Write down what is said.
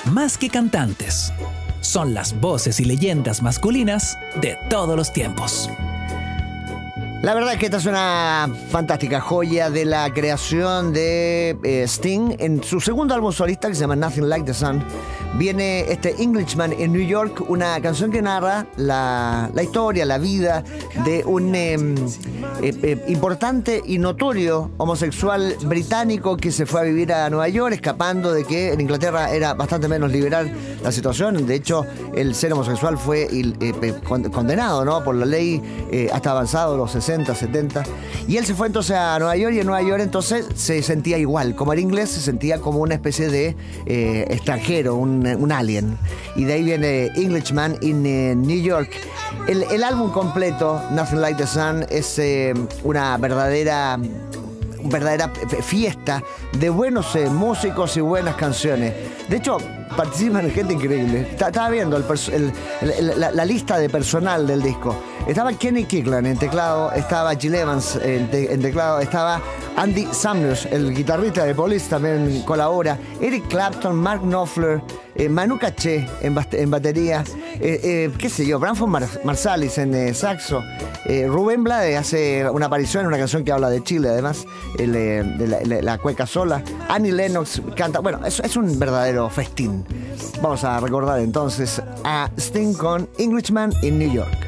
más que cantantes, son las voces y leyendas masculinas de todos los tiempos. La verdad es que esta es una fantástica joya de la creación de Sting. En su segundo álbum solista, que se llama Nothing Like the Sun, viene este Englishman in New York, una canción que narra la historia, la vida de un importante y notorio homosexual británico que se fue a vivir a Nueva York, escapando de que en Inglaterra era bastante menos liberal la situación. De hecho, el ser homosexual fue condenado, ¿no?, por la ley hasta avanzado los 60, 70. Y él se fue entonces a Nueva York, y en Nueva York entonces se sentía igual. Como era inglés, se sentía como una especie de extranjero, un alien. Y de ahí viene Englishman in New York. El álbum completo, Nothing Like the Sun, es una verdadera fiesta de buenos músicos y buenas canciones. De hecho, participan gente increíble. Estaba viendo la lista de personal del disco. Estaba Kenny Kickland en teclado, estaba Gil Evans en teclado, estaba Andy Summers, el guitarrista de Police, también colabora, Eric Clapton, Mark Knopfler, Manu Katché en batería, qué sé yo, Branford Marsalis en saxo, Rubén Blades hace una aparición en una canción que habla de Chile, además, de la cueca sola. Annie Lennox canta. Bueno, es un verdadero festín. Vamos a recordar entonces a Sting con Englishman in New York.